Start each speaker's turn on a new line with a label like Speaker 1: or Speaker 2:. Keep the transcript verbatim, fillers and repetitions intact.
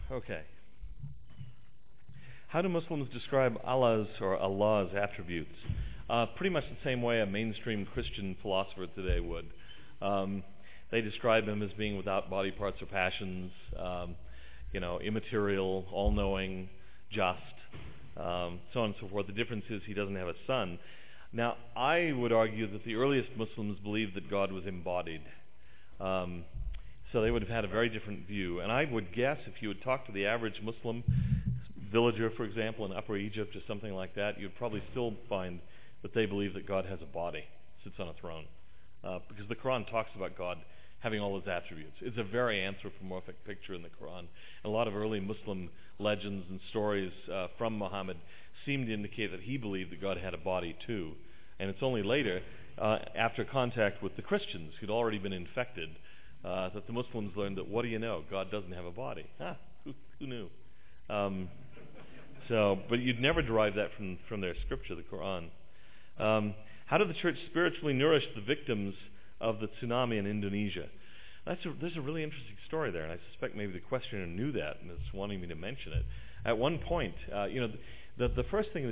Speaker 1: Okay. How do Muslims describe Allah's or Allah's attributes? Uh, pretty much the same way a mainstream Christian philosopher today would. Um, they describe him as being without body parts or passions, um, you know, immaterial, all-knowing, just, um, so on and so forth. The difference is he doesn't have a son. Now, I would argue that the earliest Muslims believed that God was embodied. Um, so they would have had a very different view. And I would guess if you would talk to the average Muslim villager, for example, in Upper Egypt or something like that, you'd probably still find that they believe that God has a body, sits on a throne. Uh, because the Quran talks about God having all his attributes. It's a very anthropomorphic picture in the Quran. A lot of early Muslim legends and stories uh, from Muhammad seem to indicate that he believed that God had a body too. And it's only later, uh, after contact with the Christians who'd already been infected, uh, that the Muslims learned that, what do you know, God doesn't have a body. Huh, who, who knew? Um, so, but you'd never derive that from, from their scripture, the Quran. Um, how did the church spiritually nourish the victims of the tsunami in Indonesia? That's a, there's a really interesting story there, and I suspect maybe the questioner knew that and is wanting me to mention it. At one point, uh, you know, the, the first thing the